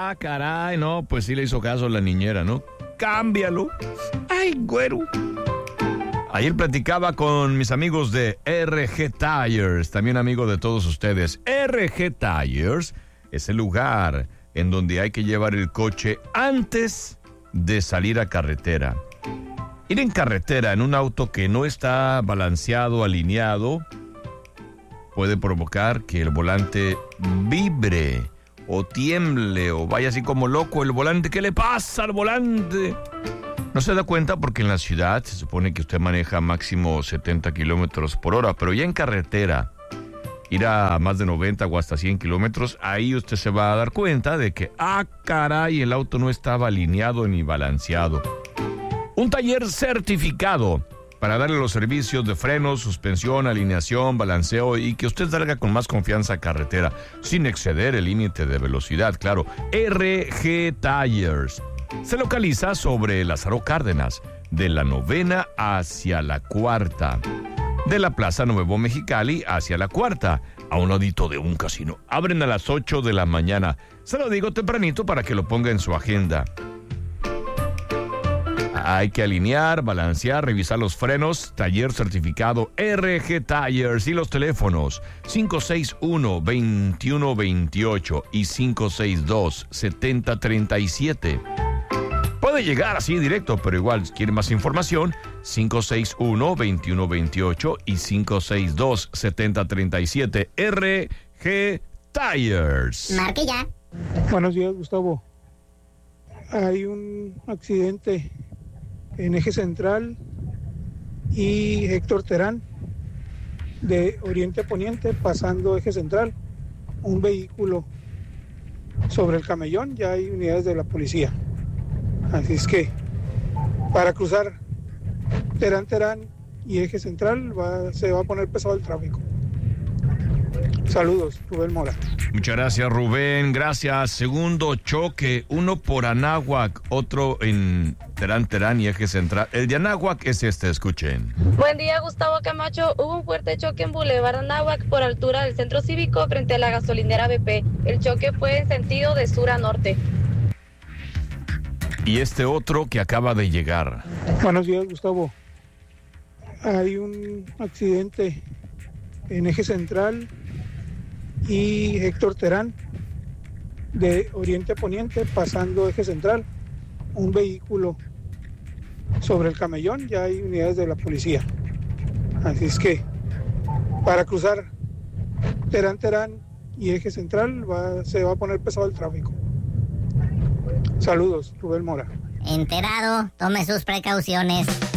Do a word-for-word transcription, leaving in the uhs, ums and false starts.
Ah, caray, no, pues sí le hizo caso a la niñera, ¿no? Cámbialo. Ay, güero. Ayer platicaba con mis amigos de R G Tires, también amigo de todos ustedes. R G Tires es el lugar en donde hay que llevar el coche antes de salir a carretera. Ir en carretera en un auto que no está balanceado, alineado, puede provocar que el volante vibre o tiemble o vaya así como loco el volante. ¿Qué le pasa al volante? No se da cuenta porque en la ciudad se supone que usted maneja máximo setenta kilómetros por hora, pero ya en carretera, ir a más de noventa o hasta cien kilómetros, ahí usted se va a dar cuenta de que, ah, caray, el auto no estaba alineado ni balanceado. Un taller certificado para darle los servicios de frenos, suspensión, alineación, balanceo y que usted salga con más confianza a carretera, sin exceder el límite de velocidad, claro. R G Tires se localiza sobre Lázaro Cárdenas, de la novena hacia la cuarta, de la Plaza Nuevo Mexicali hacia la cuarta, a un ladito de un casino. Abren a las ocho de la mañana. Se lo digo tempranito para que lo ponga en su agenda. Hay que alinear, balancear, revisar los frenos. Taller certificado R G Tires y los teléfonos cinco seis uno, dos uno dos ocho y cinco seis dos, siete cero tres siete. Puede llegar así directo, pero igual quiere más información, cinco seis uno, dos uno dos ocho y cinco seis dos, siete cero tres siete. R G Tires. Marque ya. Buenos días, Gustavo. Hay un accidente en Eje Central y Héctor Terán, de Oriente a Poniente, pasando Eje Central. Un vehículo sobre el camellón, ya hay unidades de la policía. Así es que para cruzar Terán Terán y Eje Central va, se va a poner pesado el tráfico. Saludos, Rubén Mora. Muchas gracias, Rubén. Gracias. Segundo choque, uno por Anáhuac, otro en Terán Terán y Eje Central. El de Anáhuac es este, escuchen. Buen día, Gustavo Camacho. Hubo un fuerte choque en Boulevard Anáhuac por altura del Centro Cívico frente a la gasolinera B P. El choque fue en sentido de sur a norte. Y este otro que acaba de llegar. Buenos días, Gustavo. Hay un accidente en Eje Central y Héctor Terán, de Oriente a Poniente, pasando Eje Central. Un vehículo sobre el camellón, ya hay unidades de la policía. Así es que para cruzar Terán Terán y Eje Central va, se va a poner pesado el tráfico. Saludos, Rubén Mora. Enterado, tome sus precauciones.